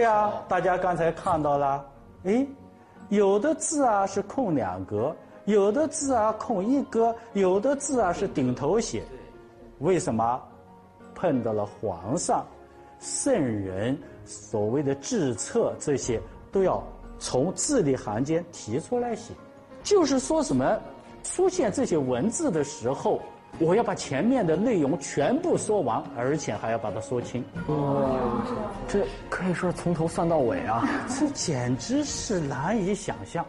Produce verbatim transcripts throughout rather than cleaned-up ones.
呀，大家刚才看到了，哎，有的字啊是空两格，有的字啊空一格，有的字啊是顶头写。为什么？碰到了皇上、圣人，所谓的制策，这些都要从字里行间提出来写。就是说什么，出现这些文字的时候，我要把前面的内容全部说完，而且还要把它说清。 哇，这可以说是从头算到尾啊！ 这简直是难以想象。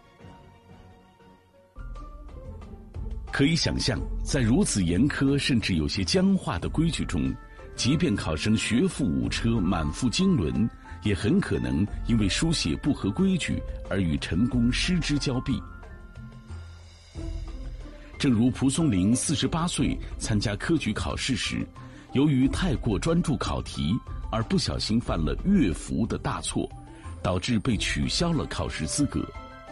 可以想象，在如此严苛甚至有些僵化的规矩中，即便考生学富五车、满腹经纶，也很可能因为书写不合规矩而与成功失之交臂。正如蒲松龄四十八岁参加科举考试时，由于太过专注考题而不小心犯了乐符的大错，导致被取消了考试资格。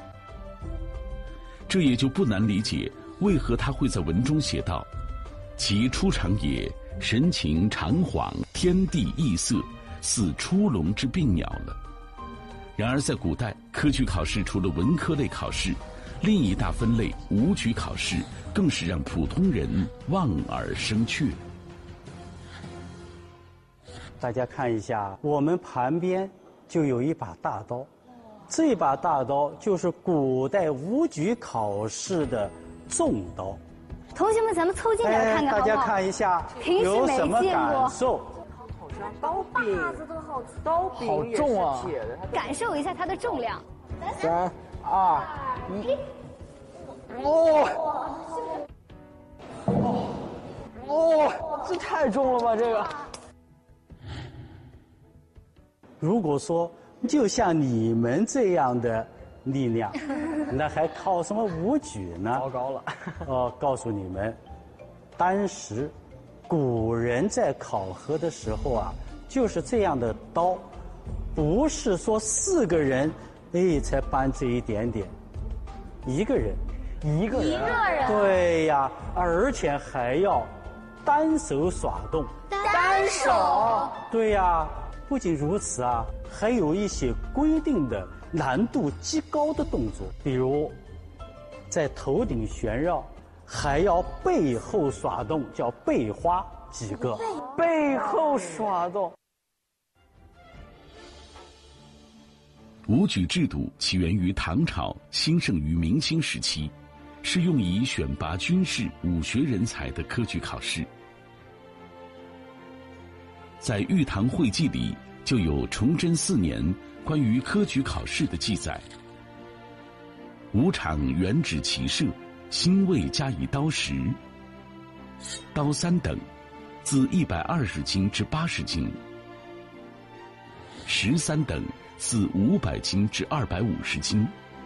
这也就不难理解为何他会在文中写道：“其出场也，神情长恍，天地异色，似出笼之病鸟了。”然而在古代，科举考试除了文科类考试，另一大分类武举考试更是让普通人望而生却。 大家看一下，我们旁边就有一把大刀，这把大刀就是古代武举考试的重刀。 同学们，咱们凑近点看看好不好？ 大家看一下， 平时没有什么见过感受？ 刀柄子都好，刀柄也是铁的， 感受一下它的重量。 三二一，哦哦哦，这太重了吧！这个。 如果说就像你们这样的力量，那还考什么武举呢？ 糟糕了！ 哦，告诉你们，当时古人在考核的时候啊，就是这样的刀，不是说四个人哎才搬这一点点，一个人， 一个人， 一个人， 对呀，而且还要单手耍动， 单手， 对呀。不仅如此啊，还有一些规定的难度极高的动作，比如在头顶旋绕，还要背后耍动，叫背花几个。 背后耍动。 武举制度起源于唐朝，兴盛于明清时期，是用以选拔军事、武学人才的科举考试。在《玉堂会记》里就有崇祯四年关于科举考试的记载：武场原指骑射，兴未加以刀石。刀三等，自一百二十斤至八十斤；石三等，自五百斤至二百五十斤。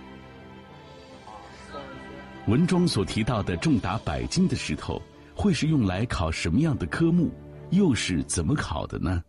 文中所提到的重达百斤的石头，会是用来考什么样的科目？又是怎么考的呢？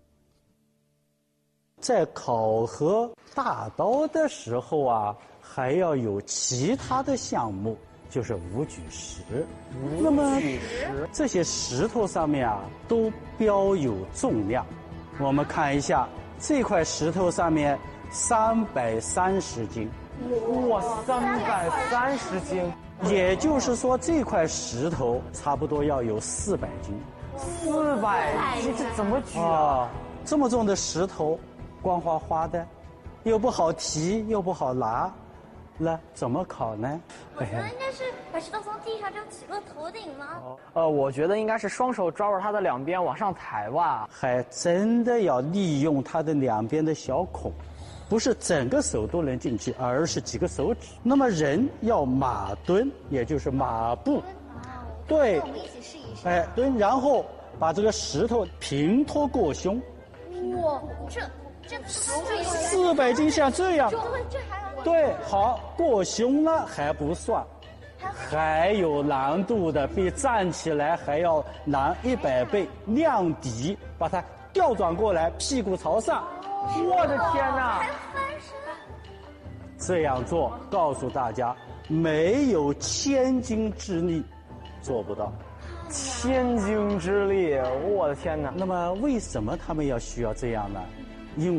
在考核大刀的时候啊，还要有其他的项目，就是武举石。那么这些石头上面啊，都标有重量。我们看一下这块石头上面三百三十斤。 哇，三百三十斤！ 也就是说，这块石头差不多要有四百斤。 四百斤，这怎么举啊？ 啊，这么重的石头，光滑滑的，又不好提，又不好拿，那怎么考呢？ 我觉得应该是把石头从地上这样举过头顶吗？ 呃，我觉得应该是双手抓住它的两边往上抬吧。 还真的要利用它的两边的小孔，不是整个手都能进去，而是几个手指。那么人要马蹲，也就是马步。对， 我们一起试一试。 哎，蹲，然后把这个石头平托过胸。 哇，这这这四百斤像这样。 这还要对，好，过胸了还不算，还有难度的，比站起来还要难一百倍。量底，把它调转过来，屁股朝上。 我的天哪！ 还翻身。 这样做，告诉大家，没有千斤之力。做不到， 千斤之力，我的天哪！ 那么为什么他们要需要这样呢？